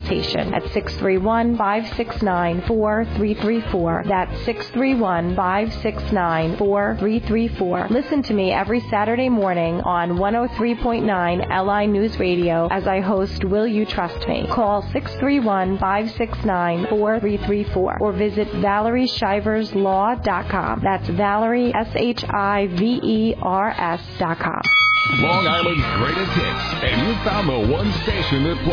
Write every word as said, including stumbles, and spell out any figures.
consultation at six three one, five six nine, four three three four. That's six three one, five six nine, four three three four. Listen to me every Saturday morning on one oh three point nine L I News Radio as I host Will You Trust Me? Call six three one, five six nine, four three three four or visit Valerie Shivers Law dot com. That's Valerie, S H I V E R S dot com. Long Island's greatest hits, and you found the one station that plays